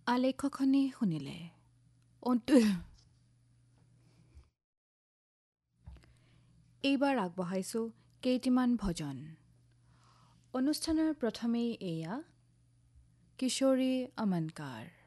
আলেখ্যখনি শুনিলে এইবাৰ আগবঢ়াইছোঁ কেইটিমান ভজন। অনুষ্ঠানৰ প্ৰথমেই এয়া কিশোৰী আমনকাৰ।